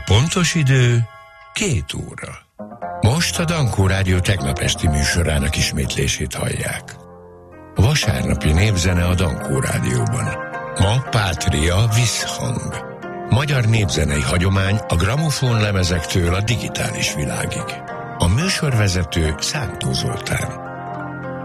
Pontos idő 2 óra. Most a Dankó Rádió tegnap esti műsorának ismétlését hallják. Vasárnapi népzene a Dankó Rádióban. Ma Pátria Visszhang. Magyar népzenei hagyomány a gramofon lemezektől a digitális világig. A műsorvezető Szántó Zoltán.